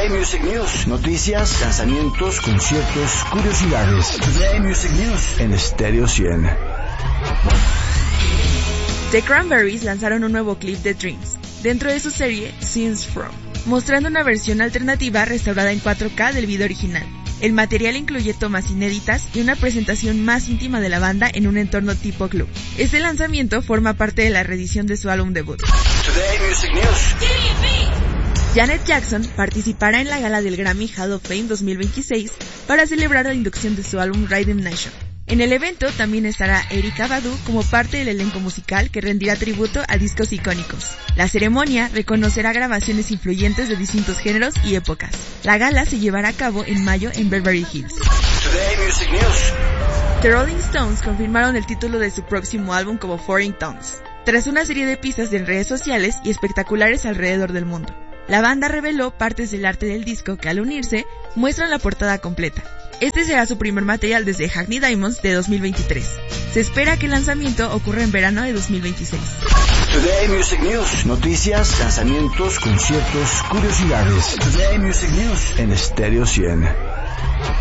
Today Music News. Noticias, lanzamientos, conciertos, curiosidades. Today Music News en Stereo 100. The Cranberries lanzaron un nuevo clip de Dreams, dentro de su serie Scenes From, mostrando una versión alternativa restaurada en 4K del video original. El material incluye tomas inéditas y una presentación más íntima de la banda en un entorno tipo club. Este lanzamiento forma parte de la reedición de su álbum debut. Today Music News. Janet Jackson participará en la gala del Grammy Hall of Fame 2026 para celebrar la inducción de su álbum Rhythm Nation. En el evento también estará Erykah Badu como parte del elenco musical que rendirá tributo a discos icónicos. La ceremonia reconocerá grabaciones influyentes de distintos géneros y épocas. La gala se llevará a cabo en mayo en Beverly Hills. Today Music News. The Rolling Stones confirmaron el título de su próximo álbum como Foreign Tongues, tras una serie de pistas en redes sociales y espectaculares alrededor del mundo. La banda reveló partes del arte del disco que al unirse muestran la portada completa. Este será su primer material desde Hackney Diamonds de 2023. Se espera que el lanzamiento ocurra en verano de 2026. Today Music News. Noticias, lanzamientos, conciertos, curiosidades. Today Music News en Stereo 100.